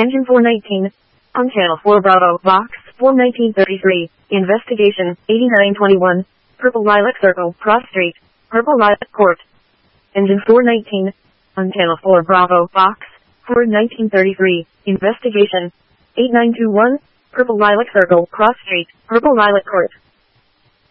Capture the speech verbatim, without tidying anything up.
Engine four nineteen. On channel four Bravo, box, four nineteen thirty-three. Investigation, eighty-nine twenty-one. Purple Lilac Circle, Cross Street. Purple Lilac Court. Engine four nineteen. On channel four Bravo, box, four nineteen thirty-three. Investigation, eight nine two one. Purple Lilac Circle, Cross Street. Purple Lilac Court.